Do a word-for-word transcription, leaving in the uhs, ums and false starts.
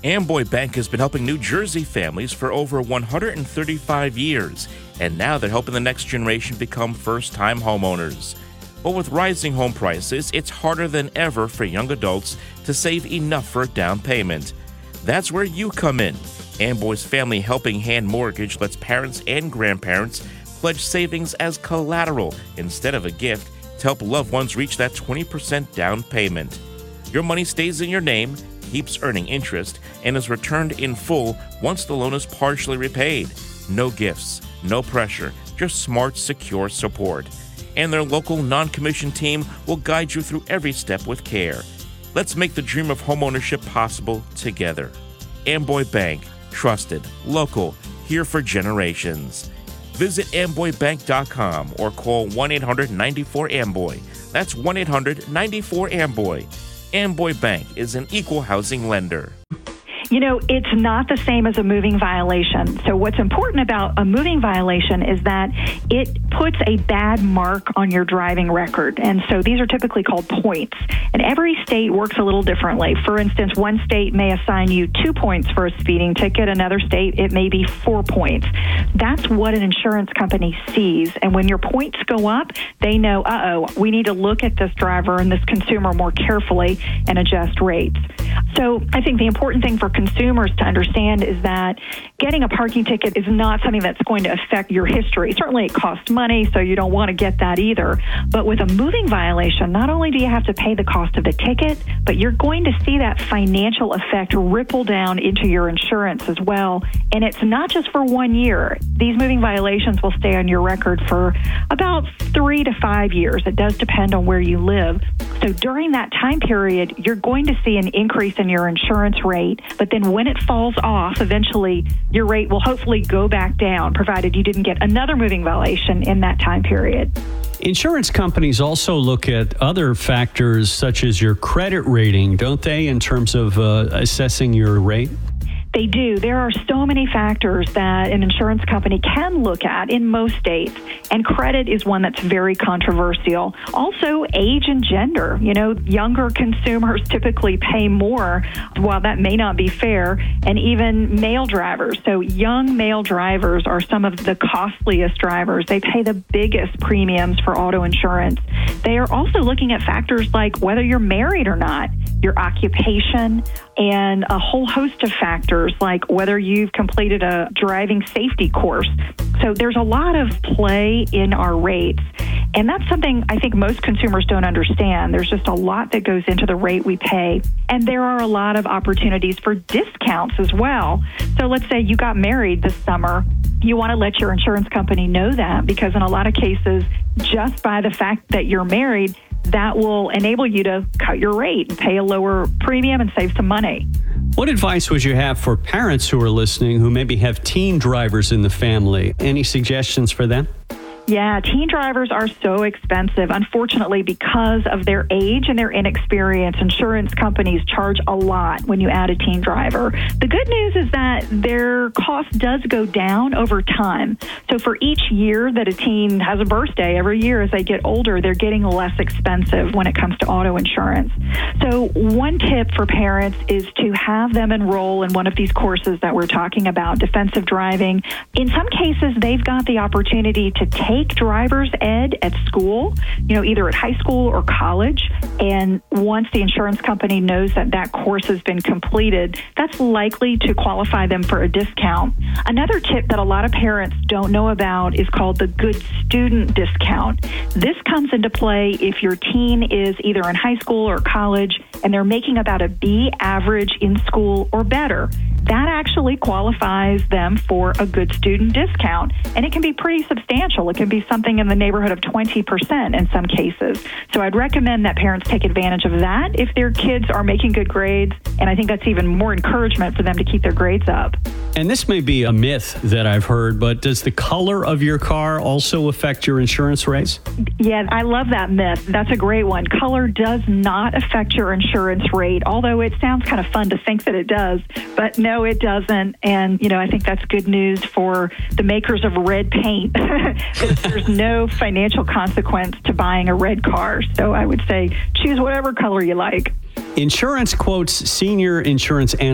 Amboy Bank has been helping New Jersey families for over one hundred thirty-five years, and now they're helping the next generation become first-time homeowners. But with rising home prices, it's harder than ever for young adults to save enough for a down payment. That's where you come in. Amboy's Family Helping Hand Mortgage lets parents and grandparents pledge savings as collateral instead of a gift to help loved ones reach that twenty percent down payment. Your money stays in your name, keeps earning interest, and is returned in full once the loan is partially repaid. No gifts, no pressure, just smart, secure support. And their local non-commissioned team will guide you through every step with care. Let's make the dream of homeownership possible together. Amboy Bank, trusted, local, here for generations. Visit amboy bank dot com or call one eight hundred nine four amboy. That's one eight hundred nine four amboy. Amboy Bank is an equal housing lender. You know, it's not the same as a moving violation. So what's important about a moving violation is that it puts a bad mark on your driving record. And so these are typically called points. And every state works a little differently. For instance, one state may assign you two points for a speeding ticket. Another state, it may be four points. That's what an insurance company sees. And when your points go up, they know, uh-oh, we need to look at this driver and this consumer more carefully and adjust rates. So I think the important thing for consumers to understand is that getting a parking ticket is not something that's going to affect your history. Certainly it costs money, so you don't want to get that either. But with a moving violation, not only do you have to pay the cost of the ticket, but you're going to see that financial effect ripple down into your insurance as well. And it's not just for one year. These moving violations will stay on your record for about three to five years. It does depend on where you live. So during that time period, you're going to see an increase in your insurance rate, but then when it falls off, eventually your rate will hopefully go back down, provided you didn't get another moving violation in that time period. Insurance companies also look at other factors such as your credit rating, don't they, in terms of uh, assessing your rate? They do. There are so many factors that an insurance company can look at in most states, and credit is one that's very controversial. Also, age and gender. You know, younger consumers typically pay more, while that may not be fair, and even male drivers. So young male drivers are some of the costliest drivers. They pay the biggest premiums for auto insurance. They are also looking at factors like whether you're married or not, your occupation, and a whole host of factors like whether you've completed a driving safety course. So there's a lot of play in our rates. And that's something I think most consumers don't understand. There's just a lot that goes into the rate we pay. And there are a lot of opportunities for discounts as well. So let's say you got married this summer. You want to let your insurance company know that, because in a lot of cases, just by the fact that you're married, that will enable you to cut your rate and pay a lower premium and save some money. What advice would you have for parents who are listening who maybe have teen drivers in the family? Any suggestions for them? Yeah, teen drivers are so expensive. Unfortunately, because of their age and their inexperience, insurance companies charge a lot when you add a teen driver. The good news is that their cost does go down over time. So for each year that a teen has a birthday, every year as they get older, they're getting less expensive when it comes to auto insurance. So one tip for parents is to have them enroll in one of these courses that we're talking about, defensive driving. In some cases, they've got the opportunity to take Take driver's ed at school, you know, either at high school or college. And once the insurance company knows that that course has been completed, that's likely to qualify them for a discount. Another tip that a lot of parents don't know about is called the Good Student Discount. This comes into play if your teen is either in high school or college and they're making about a B average in school or better. That actually qualifies them for a good student discount, and it can be pretty substantial. It can be something in the neighborhood of twenty percent in some cases. So I'd recommend that parents take advantage of that if their kids are making good grades, and I think that's even more encouragement for them to keep their grades up. And this may be a myth that I've heard, but does the color of your car also affect your insurance rates? Yeah, I love that myth. That's a great one. Color does not affect your insurance rate, although it sounds kind of fun to think that it does. But no, it doesn't. And, you know, I think that's good news for the makers of red paint. There's no financial consequence to buying a red car. So I would say choose whatever color you like. Insurance Quote's senior insurance